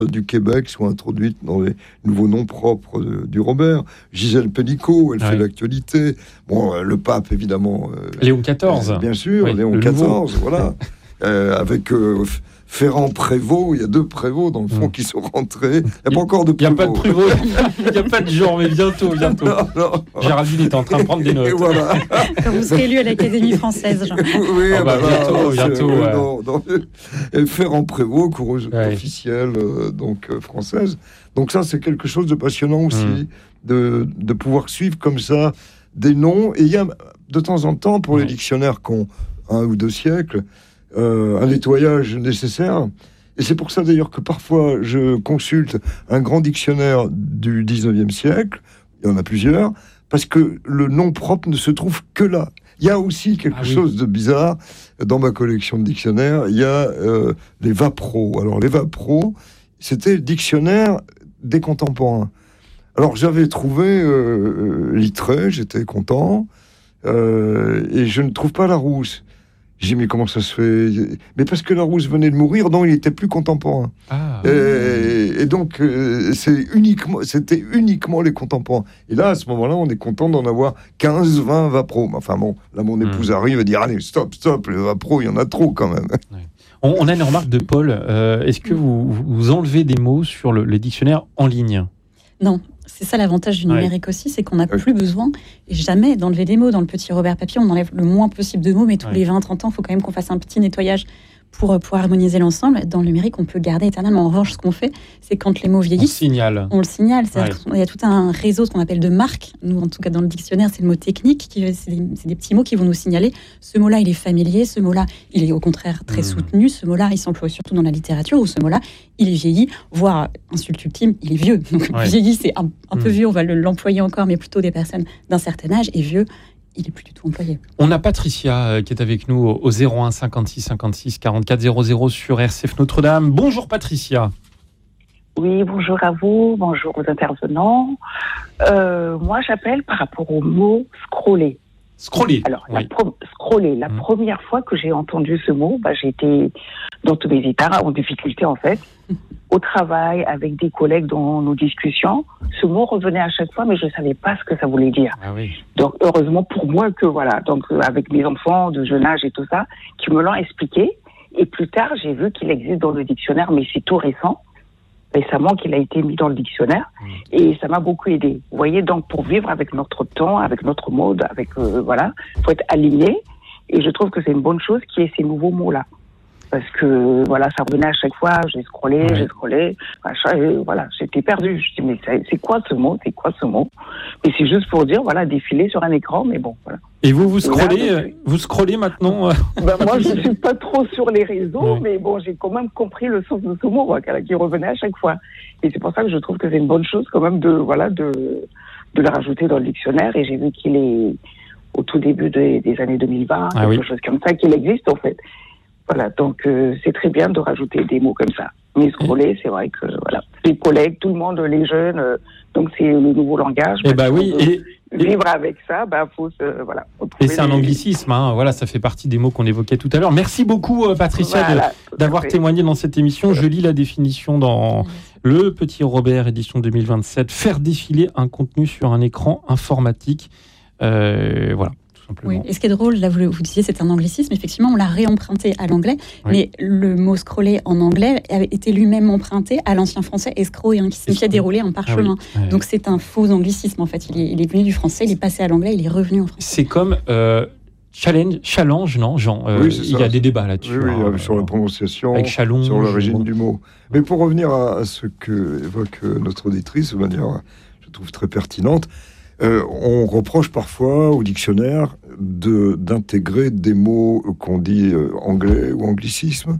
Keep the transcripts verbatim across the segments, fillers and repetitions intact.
du Québec soit introduite dans les nouveaux noms propres de, du Robert. Gisèle Pénicaud, elle ouais. fait l'actualité. Bon, euh, le pape, évidemment. Euh, Léon quatorze. Euh, bien sûr, oui, Léon quatorze, voilà. euh, avec euh, Ferrand-Prévôt, il y a deux prévôts, dans le fond, mmh. qui sont rentrés. Il n'y a pas encore de prévôt. Il n'y a pas de prévôt, il n'y a pas de genre, mais bientôt, bientôt. Non, non. Géraldine est en train de prendre des notes. Et voilà. Quand vous serez élu à l'Académie française, Jean. Oui, oh bah, bah, bientôt, là, bientôt. Ouais. Non, non. Et Ferrand-Prévôt, coureuse ouais. officielle euh, donc, euh, française. Donc ça, c'est quelque chose de passionnant aussi, mmh. de, de pouvoir suivre comme ça des noms. Et il y a, de temps en temps, pour mmh. les dictionnaires qui ont un ou deux siècles, euh, un nettoyage nécessaire. Et c'est pour ça d'ailleurs que parfois je consulte un grand dictionnaire du dix-neuvième siècle, il y en a plusieurs, parce que le nom propre ne se trouve que là. Il y a aussi quelque ah, chose oui. de bizarre dans ma collection de dictionnaires, il y a euh, les Vapro. Alors les Vapro, c'était le dictionnaire des contemporains. Alors j'avais trouvé euh, Littré, j'étais content, euh, et je ne trouve pas Larousse. J'ai dit, mais comment ça se fait ? Mais parce que Larousse venait de mourir, donc il était plus contemporain. Ah, et, et donc, euh, c'est uniquement, c'était uniquement les contemporains. Et là, à ce moment-là, on est content d'en avoir quinze, vingt Vapro. Enfin bon, là, mon épouse mmh. arrive et dit, allez, stop, stop, les Vapro, il y en a trop quand même. Ouais. On, on a une remarque de Paul. Euh, est-ce que vous, vous enlevez des mots sur le, les dictionnaires en ligne ? Non. C'est ça l'avantage du numérique ouais. aussi, c'est qu'on n'a ouais. plus besoin jamais d'enlever des mots. Dans le petit Robert Papier, on enlève le moins possible de mots, mais tous ouais. les vingt à trente ans, il faut quand même qu'on fasse un petit nettoyage pour, pour harmoniser l'ensemble. Dans le numérique, on peut garder éternellement. En revanche, ce qu'on fait, c'est quand les mots vieillissent, on, signale. on le signale. C'est-à-dire ouais. qu'il y a tout un réseau, ce qu'on appelle de marques. Nous, en tout cas, dans le dictionnaire, c'est le mot technique. Qui, c'est, des, c'est des petits mots qui vont nous signaler. Ce mot-là, il est familier. Ce mot-là, il est au contraire très mmh. soutenu. Ce mot-là, il s'emploie surtout dans la littérature. Ou ce mot-là, il est vieilli. Voire, insulte ultime, il est vieux. Donc, ouais. vieilli, c'est un, un mmh. peu vieux. On va le, l'employer encore, mais plutôt des personnes d'un certain âge. Et vieux, il n'est plus du tout employé. On a Patricia euh, qui est avec nous au, au zéro un cinquante-six cinquante-six quarante-quatre zéro zéro sur R C F Notre-Dame. Bonjour Patricia. Oui, bonjour à vous, bonjour aux intervenants. Euh, moi, j'appelle par rapport au mot scroller. Scroller. Alors, oui. la pro- scroller. La mmh. première fois que j'ai entendu ce mot, bah, j'ai été dans tous mes états, en difficulté en fait, au travail, avec des collègues dans nos discussions. Ce mot revenait à chaque fois, mais je ne savais pas ce que ça voulait dire. Ah oui. Donc, heureusement pour moi que voilà, donc euh, avec mes enfants de jeune âge et tout ça, qui me l'ont expliqué. Et plus tard, j'ai vu qu'il existe dans le dictionnaire, mais c'est tout récent. Récemment qu'il a été mis dans le dictionnaire mmh. et ça m'a beaucoup aidé. Vous voyez, donc pour vivre avec notre temps, avec notre mode, avec euh, voilà, faut être aligné et je trouve que c'est une bonne chose qu'il y ait ces nouveaux mots-là. Parce que voilà, ça revenait à chaque fois, j'ai scrollé, ouais. j'ai scrollé, machin, et, voilà, j'étais perdu. Je dis mais c'est, c'est quoi ce mot, c'est quoi ce mot ? Et c'est juste pour dire voilà, défiler sur un écran, mais bon voilà. Et vous, vous scrollez, là, je... vous scrollez maintenant euh... ben moi, je ne suis pas trop sur les réseaux, ouais. mais bon, j'ai quand même compris le sens de ce mot, quoi, qui revenait à chaque fois. Et c'est pour ça que je trouve que c'est une bonne chose, quand même, de, voilà, de, de le rajouter dans le dictionnaire. Et j'ai vu qu'il est au tout début des, des années deux mille vingt, ah, quelque oui. chose comme ça, qu'il existe, en fait. Voilà, donc euh, c'est très bien de rajouter des mots comme ça. Mais scroller, c'est vrai que, voilà, les collègues, tout le monde, les jeunes, euh, donc c'est le nouveau langage. Eh bah oui, et... Vivre avec ça, bah faut se voilà. Et c'est un les... anglicisme, hein. Voilà, ça fait partie des mots qu'on évoquait tout à l'heure. Merci beaucoup, euh, Patricia, voilà, de, d'avoir témoigné dans cette émission. Je lis la définition dans le Petit Robert, édition deux mille vingt-sept. Faire défiler un contenu sur un écran informatique. Euh, voilà. Oui, et ce qui est drôle, là vous, vous disiez c'est un anglicisme, effectivement on l'a réemprunté à l'anglais, oui. mais le mot scroller en anglais avait été lui-même emprunté à l'ancien français escrow, hein, qui signifiait dérouler en parchemin. Ah oui. Ouais. Donc c'est un faux anglicisme en fait, il est, il est venu du français, il est passé à l'anglais, il est revenu en français. C'est comme euh, challenge, challenge, non Jean euh, oui, il y a des débats là-dessus. Oui, oui hein, sur euh, la prononciation, avec challenge, sur l'origine bon. du mot. Mais pour revenir à, à ce que évoque notre auditrice de manière, je trouve très pertinente, Euh, on reproche parfois au dictionnaire de, d'intégrer des mots qu'on dit euh, anglais ou anglicisme.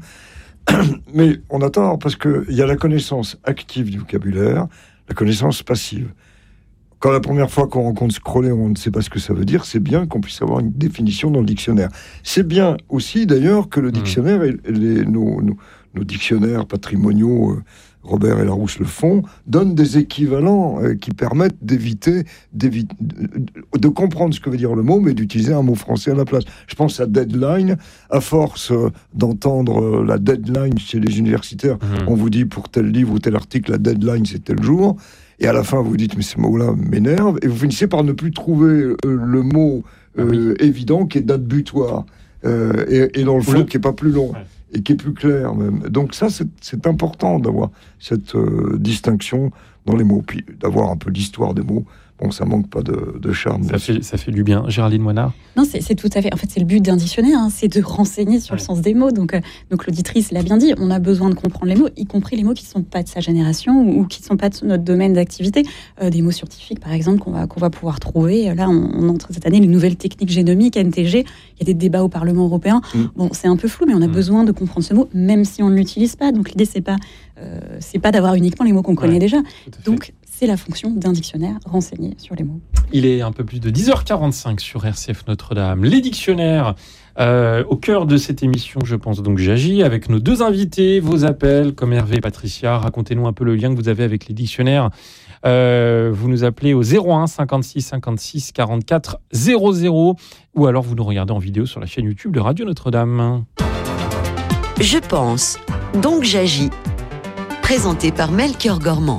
Mais on a tort, parce qu'il y a la connaissance active du vocabulaire, la connaissance passive. Quand la première fois qu'on rencontre scroller, on ne sait pas ce que ça veut dire, c'est bien qu'on puisse avoir une définition dans le dictionnaire. C'est bien aussi, d'ailleurs, que le dictionnaire, mmh. et les, nos, nos, nos dictionnaires patrimoniaux Robert et Larousse le font, donnent des équivalents euh, qui permettent d'éviter, d'éviter de comprendre ce que veut dire le mot, mais d'utiliser un mot français à la place. Je pense à deadline. À force euh, d'entendre euh, la deadline chez les universitaires, mmh. on vous dit pour tel livre ou tel article, la deadline c'est tel jour. Et à la fin, vous vous dites, mais ce mot-là m'énerve. Et vous finissez par ne plus trouver euh, le mot euh, oui. évident qui est date butoir. Euh, et, et dans le fond, le... qui n'est pas plus long. Ouais. Et qui est plus clair même. Donc ça, c'est, c'est important d'avoir cette euh, distinction dans les mots. Puis d'avoir un peu l'histoire des mots. Bon, ça manque pas de, de charme. Ça fait, ça fait du bien. Géraldine Moinard ? Non, c'est, c'est tout à fait... En fait, c'est le but d'un dictionnaire, hein, c'est de renseigner sur ouais. le sens des mots. Donc, euh, donc l'auditrice l'a bien dit, on a besoin de comprendre les mots, y compris les mots qui ne sont pas de sa génération ou, ou qui ne sont pas de notre domaine d'activité. Euh, des mots scientifiques, par exemple, qu'on va, qu'on va pouvoir trouver. Là, on, on entre cette année les nouvelles techniques génomiques, N T G. Il y a des débats au Parlement européen. Mmh. Bon, c'est un peu flou, mais on a mmh. besoin de comprendre ce mot, même si on ne l'utilise pas. Donc, l'idée, c'est pas, euh, c'est pas d'avoir uniquement les mots qu'on connaît ouais, déjà. Donc, c'est la fonction d'un dictionnaire, renseigner sur les mots. Il est un peu plus de dix heures quarante-cinq sur R C F Notre-Dame. Les dictionnaires, euh, au cœur de cette émission, je pense donc j'agis, avec nos deux invités, vos appels, comme Hervé et Patricia. Racontez-nous un peu le lien que vous avez avec les dictionnaires. Euh, vous nous appelez au zéro un cinquante-six cinquante-six quarante-quatre zéro zéro ou alors vous nous regardez en vidéo sur la chaîne YouTube de Radio Notre-Dame. Je pense, donc j'agis. Présenté par Melchior Gormand.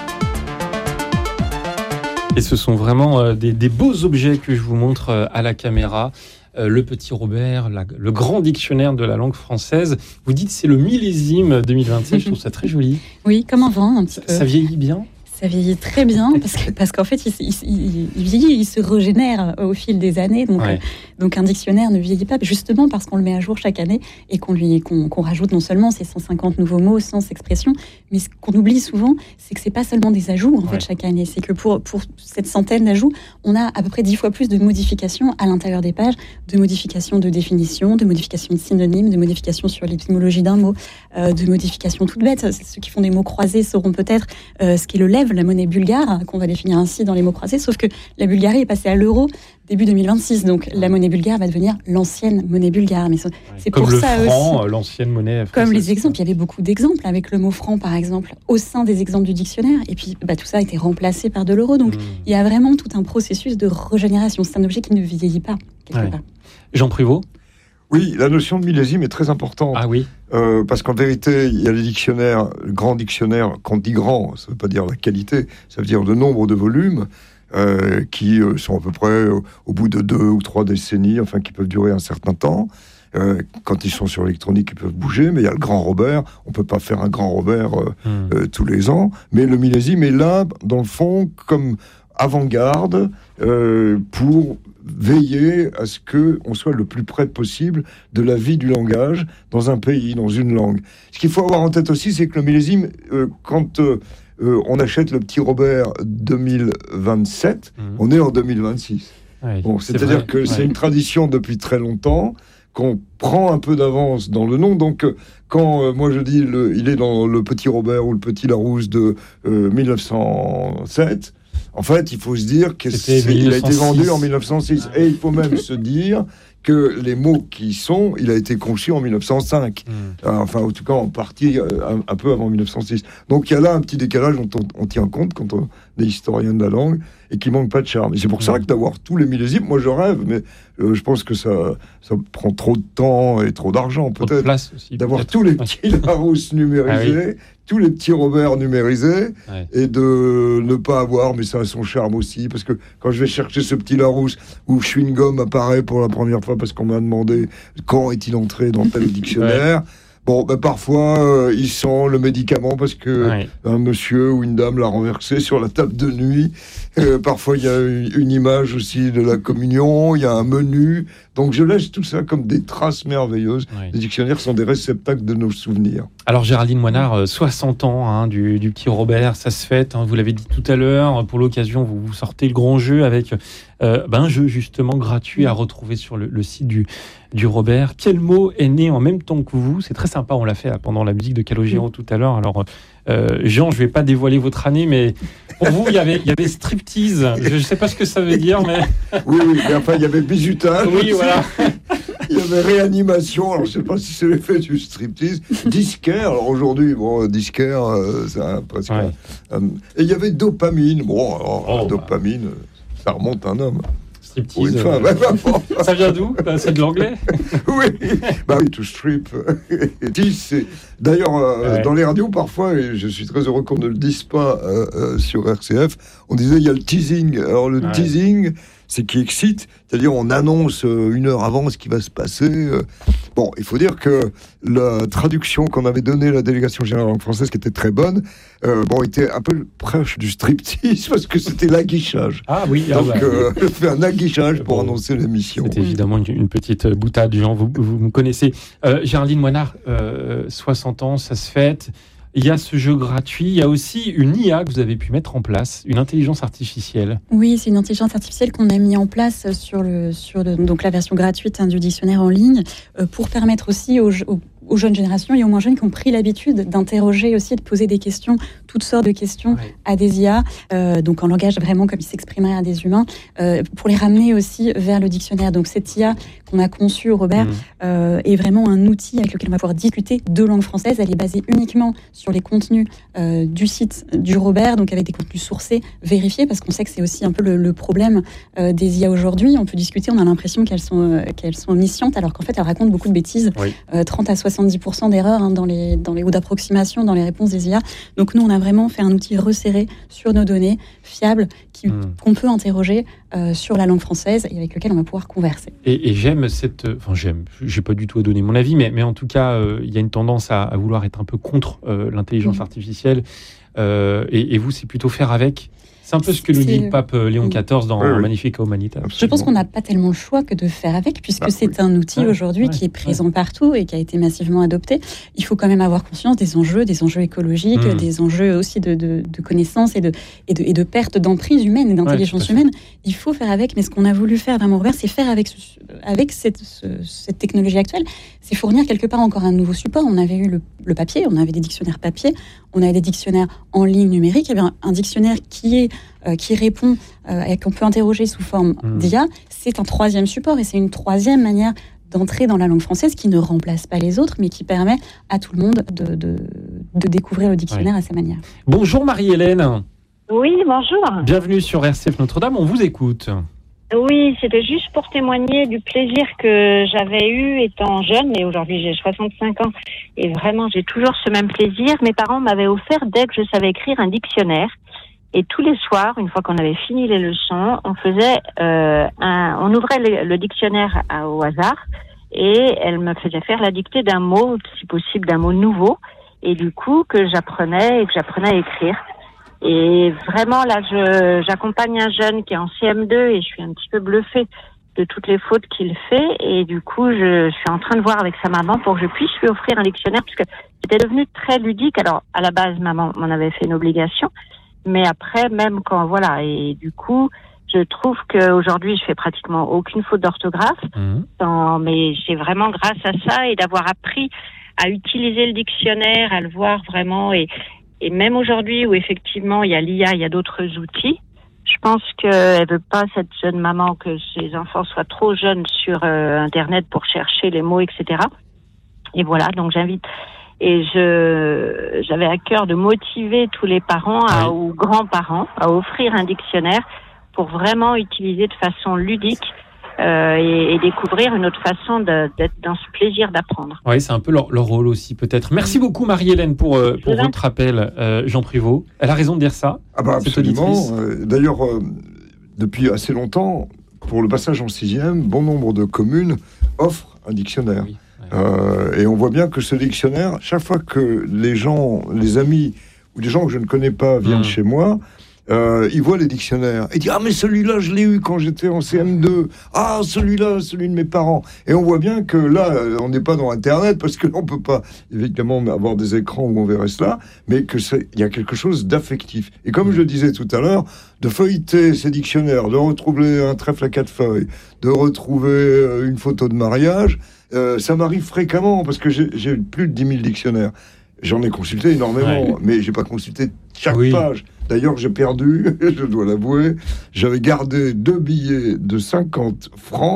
Et ce sont vraiment euh, des, des beaux objets que je vous montre euh, à la caméra. Euh, le petit Robert, la, le grand dictionnaire de la langue française. Vous dites c'est le millésime deux mille vingt-six, je trouve ça très joli. Oui, comme un vin un petit peu. Ça vieillit bien ? Ça vieillit très bien parce, que, parce qu'en fait, il, il, il, il vieillit, il se régénère au fil des années. Donc, ouais. euh, donc un dictionnaire ne vieillit pas, justement parce qu'on le met à jour chaque année et qu'on, lui, qu'on, qu'on rajoute non seulement ces cent cinquante nouveaux mots, cent expressions, mais ce qu'on oublie souvent, c'est que c'est pas seulement des ajouts en ouais. fait chaque année. C'est que pour, pour cette centaine d'ajouts, on a à peu près dix fois plus de modifications à l'intérieur des pages, de modifications de définition, de modifications de synonymes, de modifications sur l'étymologie d'un mot, euh, de modifications toutes bêtes. Ceux qui font des mots croisés sauront peut-être euh, ce qui le lève, la monnaie bulgare, qu'on va définir ainsi dans les mots croisés, sauf que la Bulgarie est passée à l'euro début deux mille vingt-six, donc la monnaie bulgare va devenir l'ancienne monnaie bulgare. Mais c'est ouais, pour comme ça le franc, aussi, l'ancienne monnaie française. Comme les exemples, il y avait beaucoup d'exemples avec le mot franc, par exemple, au sein des exemples du dictionnaire, et puis bah, tout ça a été remplacé par de l'euro. Donc mmh. il y a vraiment tout un processus de régénération. C'est un objet qui ne vieillit pas, quelque ouais. part. Jean Privot ? Oui, la notion de millésime est très importante. Ah oui. Euh, parce qu'en vérité, il y a les dictionnaires, le grand dictionnaire, quand on dit grand, ça ne veut pas dire la qualité, ça veut dire le nombre de volumes euh, qui euh, sont à peu près euh, au bout de deux ou trois décennies, enfin qui peuvent durer un certain temps. Euh, quand ils sont sur l'électronique, ils peuvent bouger, mais il y a le grand Robert, on ne peut pas faire un grand Robert euh, mmh. euh, tous les ans, mais le millésime est là, dans le fond, comme avant-garde euh, pour veiller à ce qu'on soit le plus près possible de la vie du langage dans un pays, dans une langue. Ce qu'il faut avoir en tête aussi, c'est que le millésime, euh, quand euh, euh, on achète le petit Robert deux mille vingt-sept, mmh. on est en deux mille vingt-six. Ouais, bon, c'est-à-dire vrai. que ouais. c'est une tradition depuis très longtemps, qu'on prend un peu d'avance dans le nom. Donc, euh, quand euh, moi je dis le, il est dans le petit Robert ou le petit Larousse de euh, mille neuf cent sept, en fait, il faut se dire qu'il a été vendu en mille neuf cent six. Et il faut même se dire que les mots qui sont, il a été conçu en mille neuf cent cinq. Mmh. Enfin, en tout cas, en partie, un, un peu avant mille neuf cent six. Donc, il y a là un petit décalage dont on, on tient compte quand on est historien de la langue et qui manque pas de charme. Et c'est pour mmh. ça que d'avoir tous les millésimes, moi je rêve, mais euh, je pense que ça, ça prend trop de temps et trop d'argent, trop peut-être. De place aussi, d'avoir peut-être. tous les petits Larousse numérisés. Ah oui. tous les petits Robert numérisés, ouais. et de ne pas avoir, mais ça a son charme aussi, parce que quand je vais chercher ce petit Larousse où chewing-gum apparaît pour la première fois parce qu'on m'a demandé quand est-il entré dans tel dictionnaire, ouais. bon, ben parfois euh, il sent le médicament parce que ouais. un monsieur ou une dame l'a renversé sur la table de nuit. Euh, parfois il y a une, une image aussi de la communion, il y a un menu. Donc je laisse tout ça comme des traces merveilleuses. Oui. Les dictionnaires sont des réceptacles de nos souvenirs. Alors Géraldine Moinard, soixante ans hein, du, du petit Robert, ça se fête, hein, vous l'avez dit tout à l'heure, pour l'occasion vous, vous sortez le grand jeu avec euh, ben, un jeu justement gratuit à retrouver sur le, le site du, du Robert. Quel mot est né en même temps que vous ? C'est très sympa, on l'a fait là, pendant la musique de Calogero tout à l'heure. Alors euh, Jean, je ne vais pas dévoiler votre année, mais pour vous, il y avait, il y avait striptease. Je ne sais pas ce que ça veut dire, mais... Oui, oui, mais enfin, il y avait bizutage. Oui, voilà. Il y avait réanimation, alors je sais pas si c'est l'effet du striptease. Disquaire, alors aujourd'hui, bon, disquaire, euh, c'est un, presque. Ouais. Un, um, et il y avait dopamine. Bon, alors, oh, la dopamine, bah. ça remonte un homme. Striptease. Une femme. Euh... Bah, ça vient d'où? C'est de l'anglais? Oui, bah oui, to strip. D'ailleurs, euh, ouais. dans les radios, parfois, et je suis très heureux qu'on ne le dise pas euh, euh, sur R C F, on disait il y a le teasing. Alors le ouais. teasing, c'est qui excite, c'est-à-dire on annonce euh, une heure avant ce qui va se passer. Euh. Bon, il faut dire que la traduction qu'on avait donnée à la délégation générale langue française, qui était très bonne, euh, bon, était un peu proche du striptease, parce que c'était l'aguichage. Ah oui, donc ah bah. euh, je fais un aguichage pour bon, annoncer l'émission. C'était évidemment une, une petite boutade, Jean, vous, vous me connaissez. Euh, Géraldine Moinard, euh, soixante ans, ça se fête. Il y a ce jeu gratuit, il y a aussi une I A que vous avez pu mettre en place, une intelligence artificielle. Oui, c'est une intelligence artificielle qu'on a mis en place sur, le, sur le, donc la version gratuite hein, du dictionnaire en ligne euh, pour permettre aussi aux, aux, aux jeunes générations et aux moins jeunes qui ont pris l'habitude d'interroger aussi, de poser des questions, toutes sortes de questions ouais. à des I A, euh, donc en langage vraiment comme il s'exprimerait à des humains, euh, pour les ramener aussi vers le dictionnaire. Donc cette I A qu'on a conçue, Robert, mmh. euh, est vraiment un outil avec lequel on va pouvoir discuter de langue française. Elle est basée uniquement sur les contenus euh, du site du Robert, donc avec des contenus sourcés, vérifiés, parce qu'on sait que c'est aussi un peu le, le problème euh, des I A aujourd'hui. On peut discuter, on a l'impression qu'elles sont, euh, qu'elles sont omniscientes, alors qu'en fait, elles racontent beaucoup de bêtises. Oui. Euh, trente à soixante-dix pour cent d'erreurs hein, dans les, dans les, ou d'approximations dans les réponses des I A. Donc nous, on a vraiment fait un outil resserré sur nos données, fiable, qui, mmh. qu'on peut interroger euh, sur la langue française et avec lequel on va pouvoir converser. Et, et j'aime cette... Enfin, j'aime, j'ai pas du tout à donner mon avis, mais, mais en tout cas, il euh, y a une tendance à, à vouloir être un peu contre euh, l'intelligence mmh. artificielle. Euh, et, et vous, c'est plutôt faire avec. C'est un peu ce que nous dit le pape Léon quatorze dans oui, oui. Magnificat Humanitas. Je pense qu'on n'a pas tellement le choix que de faire avec, puisque bah, c'est oui. un outil ouais, aujourd'hui ouais, qui est présent ouais. partout et qui a été massivement adopté. Il faut quand même avoir conscience des enjeux, des enjeux écologiques, mmh. des enjeux aussi de, de, de connaissances et de, et, de, et de perte d'emprise humaine et d'intelligence ouais, humaine. Il faut faire avec, mais ce qu'on a voulu faire vraiment, Robert, c'est faire avec, ce, avec cette, ce, cette technologie actuelle, c'est fournir quelque part encore un nouveau support. On avait eu le, le papier, on avait des dictionnaires papier, on avait des dictionnaires en ligne numérique, il y avait un, un dictionnaire qui est Euh, qui répond euh, et qu'on peut interroger sous forme mmh. d'I A, c'est un troisième support et c'est une troisième manière d'entrer dans la langue française qui ne remplace pas les autres, mais qui permet à tout le monde de, de, de découvrir le dictionnaire oui. à sa manière. Bonjour Marie-Hélène. Oui, bonjour. Bienvenue sur R C F Notre-Dame, on vous écoute. Oui, c'était juste pour témoigner du plaisir que j'avais eu étant jeune, et aujourd'hui j'ai soixante-cinq ans, et vraiment j'ai toujours ce même plaisir. Mes parents m'avaient offert, dès que je savais écrire, un dictionnaire. Et tous les soirs, une fois qu'on avait fini les leçons, on faisait, euh, un, on ouvrait le, le dictionnaire à, au hasard et elle me faisait faire la dictée d'un mot, si possible d'un mot nouveau, et du coup que j'apprenais et que j'apprenais à écrire. Et vraiment là, je, j'accompagne un jeune qui est en C M deux et je suis un petit peu bluffée de toutes les fautes qu'il fait et du coup je, je suis en train de voir avec sa maman pour que je puisse lui offrir un dictionnaire puisque c'était devenu très ludique. Alors à la base, maman m'en avait fait une obligation. Mais après, même quand, voilà, et du coup, je trouve qu'aujourd'hui, je fais pratiquement aucune faute d'orthographe, mmh. dans, mais c'est vraiment grâce à ça et d'avoir appris à utiliser le dictionnaire, à le voir vraiment, et, et même aujourd'hui où effectivement il y a l'I A, il y a d'autres outils, je pense qu'elle veut pas, cette jeune maman, que ses enfants soient trop jeunes sur euh, Internet pour chercher les mots, et cetera. Et voilà, donc j'invite... Et je, j'avais à cœur de motiver tous les parents à, oui. ou grands-parents à offrir un dictionnaire pour vraiment utiliser de façon ludique euh, et, et découvrir une autre façon de, d'être dans ce plaisir d'apprendre. Oui, c'est un peu leur, leur rôle aussi peut-être. Merci beaucoup Marie-Hélène pour, euh, pour votre appel, euh, Jean Privot. Elle a raison de dire ça. Ah bah absolument. Euh, d'ailleurs, euh, depuis assez longtemps, pour le passage en sixième, bon nombre de communes offrent un dictionnaire. Oui. Euh, et on voit bien que ce dictionnaire, chaque fois que les gens, les amis ou des gens que je ne connais pas viennent mmh. chez moi, euh, ils voient les dictionnaires et disent « Ah mais celui-là je l'ai eu quand j'étais en C M deux, ah celui-là, celui de mes parents ». Et on voit bien que là, on n'est pas dans Internet parce qu'on ne peut pas évidemment avoir des écrans où on verrait cela, mais qu'il y a quelque chose d'affectif. Et comme mmh. je le disais tout à l'heure, de feuilleter ces dictionnaires, de retrouver un trèfle à quatre feuilles, de retrouver une photo de mariage, Euh, ça m'arrive fréquemment parce que j'ai, j'ai plus de dix mille dictionnaires. J'en ai consulté énormément, ouais. mais j'ai pas consulté chaque oui. page. D'ailleurs, j'ai perdu, je dois l'avouer. J'avais gardé deux billets de cinquante francs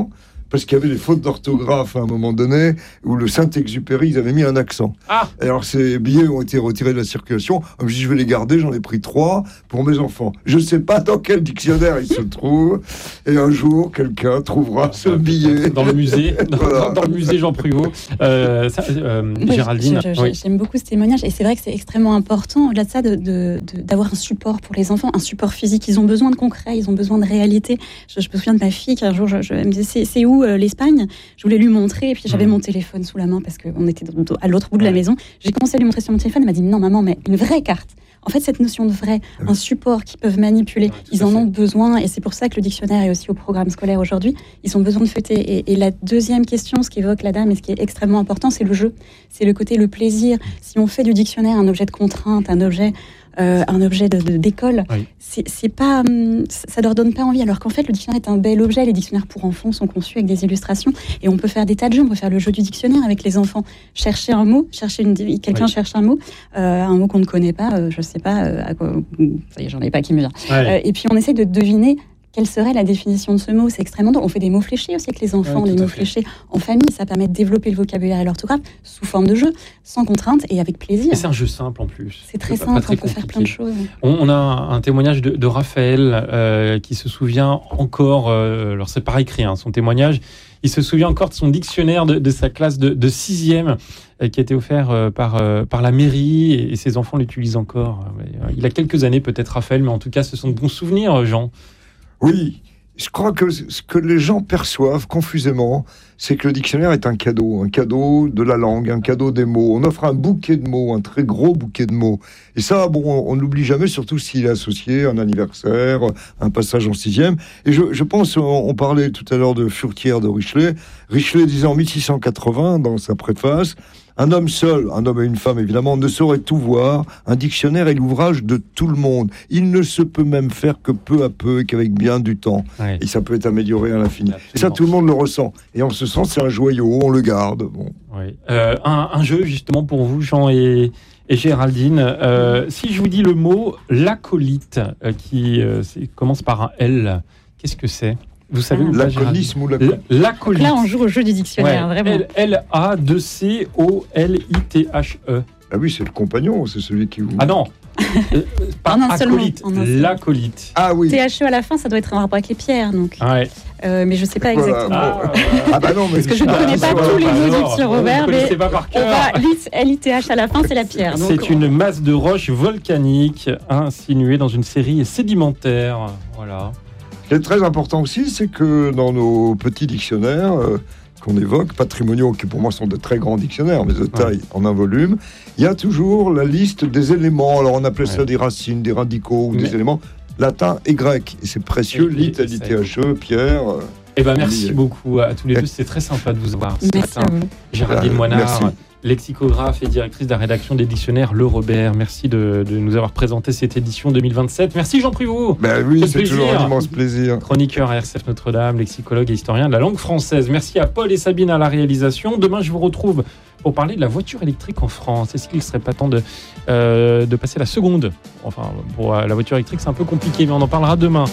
parce qu'il y avait des fautes d'orthographe à un moment donné, où le Saint-Exupéry, ils avaient mis un accent. Ah. Et alors ces billets ont été retirés de la circulation. Je me dis, je vais les garder, j'en ai pris trois pour mes enfants. Je ne sais pas dans quel dictionnaire ils se trouvent, et un jour, quelqu'un trouvera ce billet. Dans le musée, dans, voilà. dans le musée Jean Pruvaud. Euh, ça, euh, oui, Géraldine. je, je, oui. J'aime beaucoup ce témoignage, et c'est vrai que c'est extrêmement important, au-delà de ça, de, de, de, d'avoir un support pour les enfants, un support physique. Ils ont besoin de concret, ils ont besoin de réalité. Je, je me souviens de ma fille qui un jour, je, je, elle me disait, c'est, c'est où euh, l'Espagne ? Je voulais lui montrer, et puis j'avais mmh. mon téléphone sous la main parce qu'on était à l'autre bout de la maison. J'ai commencé à lui montrer sur mon téléphone, elle m'a dit, non maman, mais une vraie carte. En fait, cette notion de vrai, oui. un support qu'ils peuvent manipuler, ouais, ils en ont besoin, et c'est pour ça que le dictionnaire est aussi au programme scolaire aujourd'hui. Ils ont besoin de fêter. Et, et la deuxième question, ce qu'évoque la dame, et ce qui est extrêmement important, c'est le jeu. C'est le côté, le plaisir. Si on fait du dictionnaire un objet de contrainte, un objet... Euh, un objet de, de, d'école, oui. c'est, c'est pas, ça leur donne pas envie. Alors qu'en fait, le dictionnaire est un bel objet. Les dictionnaires pour enfants sont conçus avec des illustrations, et on peut faire des tas de jeux. On peut faire le jeu du dictionnaire avec les enfants. Chercher un mot, chercher une, quelqu'un oui. cherche un mot, euh, un mot qu'on ne connaît pas. Euh, je sais pas. Euh, à quoi, ça y est, j'en ai pas qui me vient. Oui. Euh, et puis on essaie de deviner. Quelle serait la définition de ce mot ? C'est extrêmement drôle. On fait des mots fléchés aussi avec les enfants, oui, des mots fléchés en famille. Ça permet de développer le vocabulaire et l'orthographe sous forme de jeu, sans contrainte et avec plaisir. Et c'est un jeu simple en plus. C'est très c'est simple, très on peut compliqué. Faire plein de choses. On, on a un témoignage de, de Raphaël euh, qui se souvient encore, euh, alors c'est par écrit, hein, son témoignage, il se souvient encore de son dictionnaire de, de sa classe de, de sixième euh, qui a été offert euh, par, euh, par la mairie, et, et ses enfants l'utilisent encore. Euh, il a quelques années peut-être, Raphaël, mais en tout cas ce sont de bons souvenirs, Jean. Oui, je crois que ce que les gens perçoivent confusément, c'est que le dictionnaire est un cadeau, un cadeau de la langue, un cadeau des mots. On offre un bouquet de mots, un très gros bouquet de mots. Et ça, bon, on ne l'oublie jamais, surtout s'il est associé à un anniversaire, un passage en sixième. Et je, je pense, on, on parlait tout à l'heure de Furetière de Richelet. Richelet disait en mille six cent quatre-vingts, dans sa préface, un homme seul, un homme et une femme évidemment, ne saurait tout voir. Un dictionnaire est l'ouvrage de tout le monde. Il ne se peut même faire que peu à peu et qu'avec bien du temps. Ouais. Et ça peut être amélioré à l'infini. Absolument. Et ça, tout le monde le ressent. Et en ce sens, c'est un joyau, on le garde. Bon. Ouais. Euh, un, un jeu justement pour vous, Jean et, et Géraldine. Euh, si je vous dis le mot l'acolyte, euh, qui euh, commence par un L, qu'est-ce que c'est ? Vous savez, ah, l'acolisme ou l'acolyte. L'acolyte. Là, on joue au jeu du dictionnaire, ouais. Vraiment. L A deux C O L I T H E. Ah oui, c'est le compagnon, c'est celui qui vous... Ah non, euh, pas acolyte, l'acolyte. Ah oui. T H E à la fin, ça doit être un rapport avec les pierres, donc. Ah ouais. Euh, mais je ne sais pas exactement. Voilà. Ah, ah bah non, mais parce que je ne connais pas tous les mots du petit Robert, mais pas par cœur. L I T H à la fin, c'est la pierre. Donc c'est une masse de roches volcaniques insinuée dans une série sédimentaire. Voilà. Ce qui est très important aussi, c'est que dans nos petits dictionnaires euh, qu'on évoque, patrimoniaux, qui pour moi sont de très grands dictionnaires, mais de taille ouais. en un volume, il y a toujours la liste des éléments. Alors on appelait ouais. ça des racines, des radicaux, ou mais... des éléments latins et grecs. Et c'est précieux, lit, L I T H E, Pierre... Euh, eh ben merci lié. beaucoup à tous les deux, c'est très sympa de vous avoir ce merci matin. Géraldine Moinard, merci. lexicographe et directrice de la rédaction des dictionnaires Le Robert. Merci de, de nous avoir présenté cette édition deux mille vingt-sept. Merci Jean Pruvaud. Ben oui, c'est plaisir. Toujours un immense plaisir. Chroniqueur à R C F Notre-Dame, lexicologue et historien de la langue française. Merci à Paul et Sabine à la réalisation. Demain, je vous retrouve pour parler de la voiture électrique en France. Est-ce qu'il ne serait pas temps de, euh, de passer la seconde ? Enfin, pour euh, la voiture électrique, c'est un peu compliqué, mais on en parlera demain.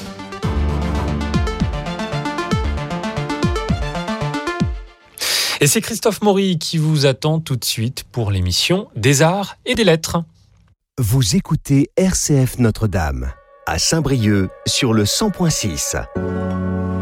Et c'est Christophe Maury qui vous attend tout de suite pour l'émission des Arts et des Lettres. Vous écoutez R C F Notre-Dame, à Saint-Brieuc, sur le cent point six.